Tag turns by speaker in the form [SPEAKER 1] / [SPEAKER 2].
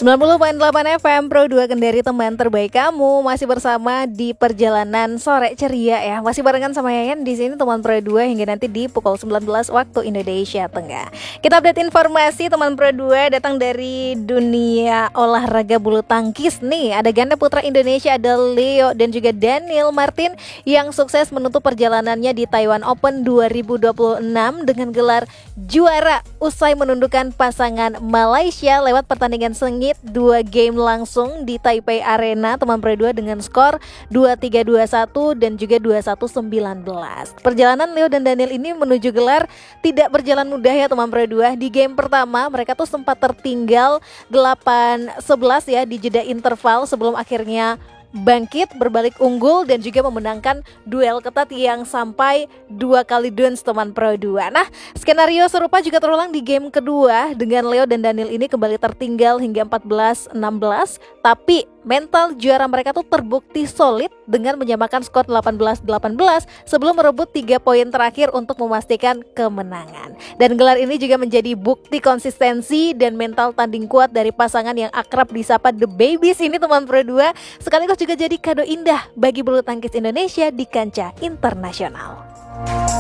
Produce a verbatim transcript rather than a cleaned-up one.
[SPEAKER 1] sembilan puluh koma delapan F M Pro dua Kendari, teman terbaik kamu. Masih bersama di perjalanan sore ceria ya. Masih barengan sama Yayan di sini teman Pro dua hingga nanti di pukul sembilan belas waktu Indonesia Tengah. Kita update informasi teman Pro dua datang dari dunia olahraga bulu tangkis nih. Ada ganda putra Indonesia, ada Leo dan juga Daniel Martin yang sukses menutup perjalanannya di Taiwan Open dua ribu dua puluh enam dengan gelar juara usai menundukkan pasangan Malaysia lewat pertandingan sengit dua game langsung di Taipei Arena teman Pro dua dengan skor dua tiga dua satu dan juga dua satu sembilan belas. Perjalanan Leo dan Daniel ini menuju gelar tidak berjalan mudah ya teman Pro dua. Di game pertama mereka tuh sempat tertinggal delapan sebelas ya di jeda interval sebelum akhirnya bangkit, berbalik unggul dan juga memenangkan duel ketat yang sampai dua kali dance teman Pro dua. Nah, skenario serupa juga terulang di game kedua dengan Leo dan Daniel ini kembali tertinggal hingga empat belas enam belas, tapi mental juara mereka tuh terbukti solid dengan menyamakan skor delapan belas delapan belas sebelum merebut tiga poin terakhir untuk memastikan kemenangan. Dan gelar ini juga menjadi bukti konsistensi dan mental tanding kuat dari pasangan yang akrab disapa The Babies ini teman Pro dua, sekaligus juga jadi kado indah bagi bulu tangkis Indonesia di kancah internasional.